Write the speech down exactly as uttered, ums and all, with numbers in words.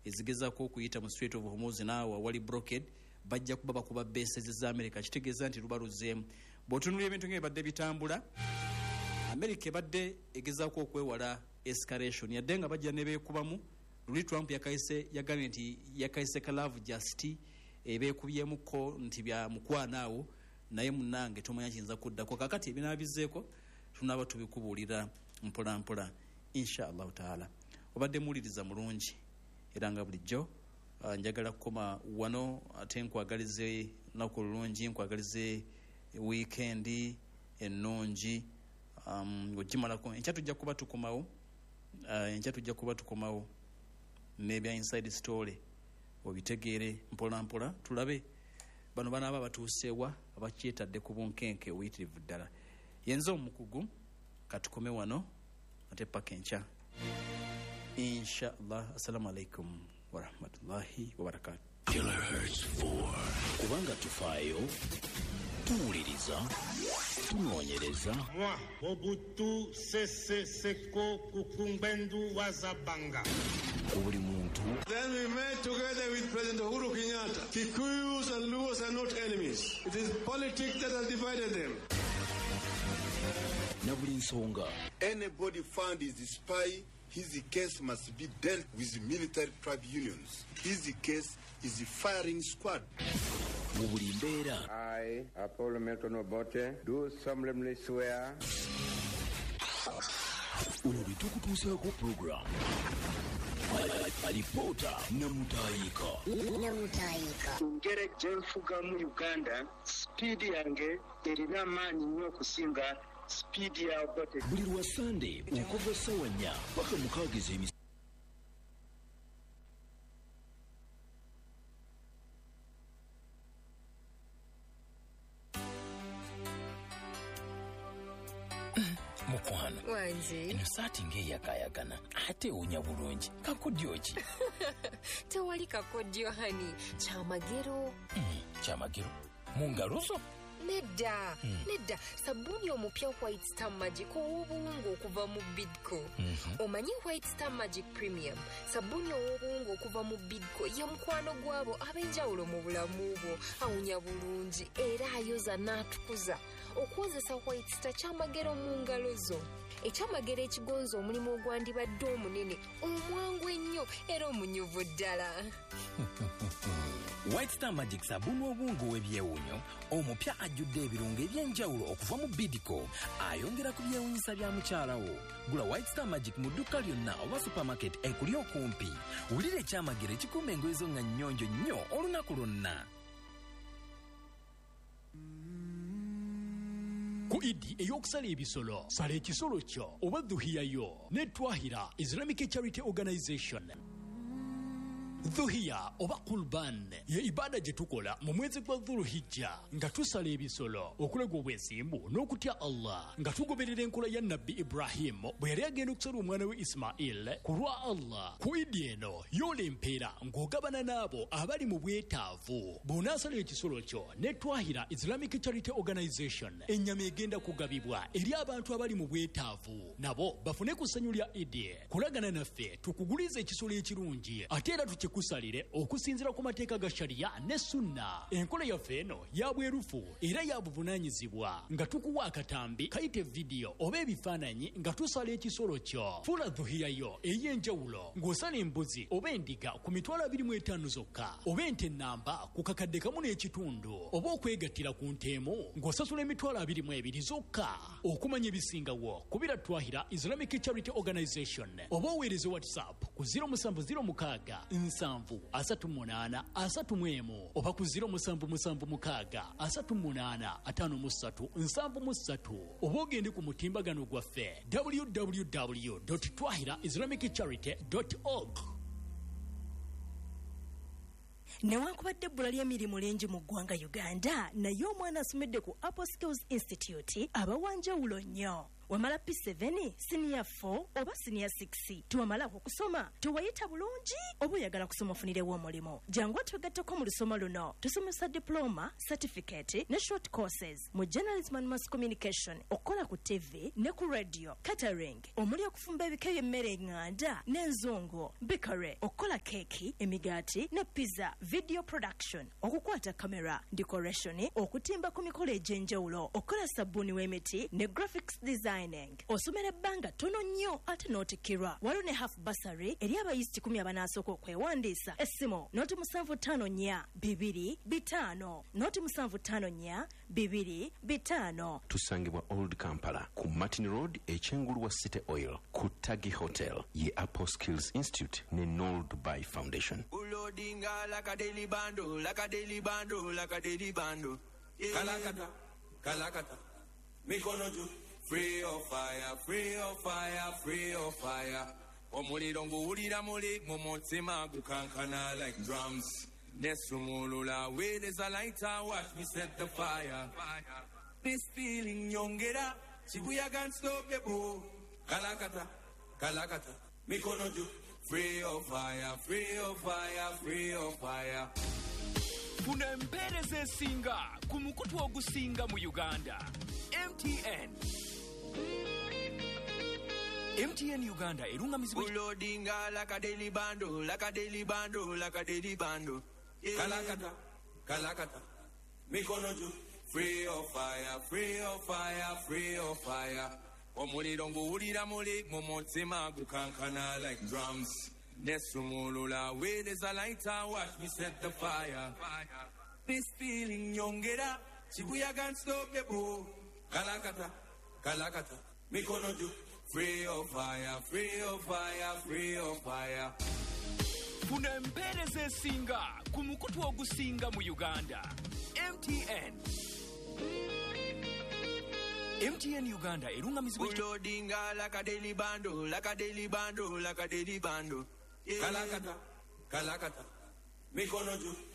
ezigezaako okuyita mu Strait of Hormuz naawo awali blockade bajja kuba bakuba bases za America kitegeeza nti lubaluzeemu. Bw'otunuulira ebintu ng'ebadde bitambula, America ebadde egezaako okwewala escalation yadde nga bajja ne beekubamu. Luli Trump yakayise yagambye nti yakayise kalavu just ebeekubyemukko nti bya mukwanaawo, naye munnange tomanya kiyinza kuddako. Kakati ebinaabizeeko tunaaba tubikubuulira mpola mpola insha allahu taala. Obadde muwuliriza mulungi era nga bulijjo uh, njagala kukoma wano ate nkwagalize naku lulungi, nkwagalize weekend ennungi. um, ogimalako enkya tujja kuba tukomawo uh, enkya tujja kuba tukomawo nebya inside story obitegeere mpola mpola tulabe bano banaaba batuusewa abakyetadde ku bunkenke obuyitirivu ddala. Yenze omukugu katukome wano ate paka enkya insha Allah. Assalamu alaikum wa rahmatullahi wa barakatuh. Kilohertz four kubanga tufaayo tuwuliriza tunoonyereza. Moi Mobutu Sese Seko Kukumbendu Wazabanga. Buli muntu. Then we met together with President Uhuru Kenyatta. Kikuyus and Luos are not enemies. It is politics that has divided them. Na buli nsonga. Anybody found is a spy, his case must be dealt with military tribunals. His case is a firing squad. Mu buli mbeera. I, Apollo Milton Obote, do solemnly swear. Uno bitukutuusaako program. Alipota namutayika. Namutayika. Ngere jenfuga mu Uganda, speed yange erina amaanyi nnyo okusinga speed ya Obote. Buli lwa Sunday okuva ssaawa nnya paka mukaaga ez'emisana. Mukwano wange eno saati ng'eyakayagana ate ewunya bulungi kakodyo ki? Tewali kakodyo hani kyamagero. Mm, kyamagero mu ngalo zo? Nedda mm. Nedda sabuni omupya White Star Magic ow'obuwungu okuva mu Bidco. Mm-hmm. Omanyi White Star Magic Premium sabuni ow'obuwungu okuva mu Bidco ye mukwano gwabo ab'enjawulo mu bulamu bwo, awunya bulungi era ayoza n'atukuza. Okwozesa White Star kyamagero mu ngalo zo. Ekyamagero ekigonza omulimu ogwandibadde omunene omwangu ennyo era omunyuvu ddala. White Star Magic sabuni obungu w'ebyewunyo omupya ajjudde ebirungo eby'enjawulo okuva mu Bidco ayongera ku byewunyisa bya mukyala wo. Gula White Star Magic mu dduka lyonna oba supermarket ekuli okumpi. Wulira ekyamagero ekikuuma engoye zo nga nnyonjo nnyo olunaku lwonna. Ku Idi ey'okusala ebisolo sala ekisolo kyo oba dhuhiya yo ne Twahira Islamic Charity Organization. Dhuhiya oba Qurban ye ibada gye tukola mu mwezi gwa Dhulhijja nga tusala ebisolo okulega obwesimbu n'okutya Allah nga tugoberera enkola ya Nabbi Ibrahim bwe yali agenda okusala omwana we Ismail ku lwa Allah. Ku Idi eno yola empeera ng'ogabana n'abo abali mu bwetaavu. Bw'onaasala ekisolo kyo ne Twahira Islamic Charity Organization ennyama egenda kugabibwa eri abantu abali mu bwetaavu nabo bafune ku ssanyu lya Idi. Kulagana naffe tukuguliza ekisolo ekirungi ate era tuki kusalire okusinzira ku mateeka ga sharia ne sunna. Enkola yaffe eno ya bwerufu era ya buvunaanyizibwa nga tukuwa akatambi kayite video oba ebifaananyi nga tusala ekisolo kyo. Fula dhuhiya yo ey'enjawulo ng'osala embuzi oba endiga ku mitwalo abiri mu etaano zokka oba ente ennamba ku kakadde kamu n'ekitundu oba okwegattira ku nteemu ng'osasula emitwalo abiri mu ebiri zokka. Okumanya ebisingawo kubira Twahira Islamic Charity Organization oba oweereze WhatsApp ku zero musanvu zero mukaaga nsanvu asatu munaana asatu mu emu oba ku zero musanvu musanvu mukaaga asatu munaana ataano mu ssatu nsanvu mu ssatu oba ogende ku mutimbagano gwaffe w w w dot twahira islamic charity dot org. Newankubadde ebbula ly'emirimu lingi mu ggwanga Uganda naye omwana asomedde ku Apple Skills Institute abawanjawulo nnyo. wamala P seven senior four oba senior six tuwamala okusoma tuwayita bulungi oba oyagala kusoma ofunirewo omulimo jangu twegatteko mu lusoma luno tusomesa diploma certificate ne short courses mu journalism and mass communication okola ku T V ne ku radio catering omuli okufumba ebika by'emmere nganda n'enzongo bikare okola keki emigaati ne pizza video production okukwata kamera decoration okutimba ku mikolo egy'enjawulo okola sabbuuni w'emiti ne graphics designing osomera ebbanga tono nnyo ate n'otikirwa waliwo ne half basary eri abayisiti kumi abanasooka okwewandiisa essimu noti musanvu ttaano nnya bibiri bitaano noti musanvu ttaano nnya bibiri bitaano. Tusangibwa Old Kampala ku Martin Road ekyengulu wa City Oil ku Tagi Hotel ye Apple Skills Institute ne Noel Dubai Foundation. Ulodinga like a daily bando, like a daily bando, like a daily bando. Kalakata, kalakata, mikonoju. Free of fire, free of fire, free of fire. Omulidongo ulira muli momotsema gukankana like drums. Nesumulula way there's a lighter, watch me set the fire. This feeling yongera, Shibuya can't stop the boo. Kalakata, kalakata, mikonoju. Free of fire, free of fire, free of fire. Kuna empereza esinga ku mukutu ogusinga mu Uganda. M T N. M T N Uganda erungamizibwa ulodinga like a daily bando, like a daily bando, like a daily bando. Kalakata, kalakata, mikonoju. Free of fire, free of fire, free of fire. Omulidongo ulira muli momotsema gukankana like drums. Nesumulula way there's a lighter, watch me set the fire. This feeling yongera, Shibuya can't stop the boo. Kalakata, kalakata, mikonoju. Free of fire, free of fire, free of fire. Kuna empereza esinga ku mukutu ogusinga mu Uganda. M T N. M T N Uganda erungamizibwa ulodinga like a daily bando, like a daily bando, like a daily bando. Kalakata, kalakata, mikonoju.